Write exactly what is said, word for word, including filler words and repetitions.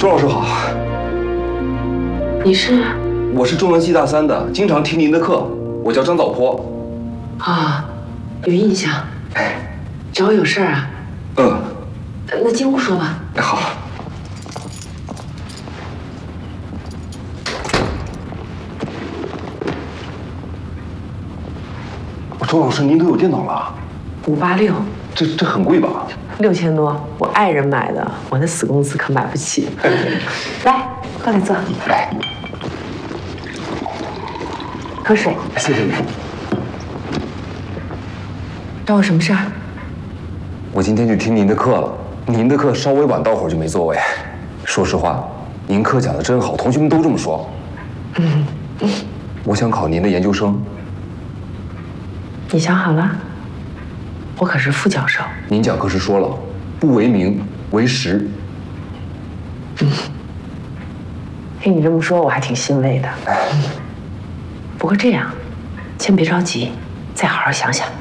周老师好。 你是？ 我是中文系大三的，经常听您的课。我叫张早坡。 啊，有印象。 哎， 找我有事儿啊？ 嗯。 那进屋说吧。 哎，好。周老师，您都有电脑了？ 五八六。 这这很贵吧？ 六千多，我爱人买的，我那死公司可买不起。来，过来坐。 来， 喝水。 谢谢你。 找我什么事儿？ 我今天去听您的课了，您的课稍微晚到会儿就没座位。说实话，您课讲的真好，同学们都这么说。嗯。我想考您的研究生。 你想好了？我可是副教授。 您讲课时说了，不为名，为实。 嗯，听你这么说，我还挺欣慰的。不过这样，先别着急，再好好想想。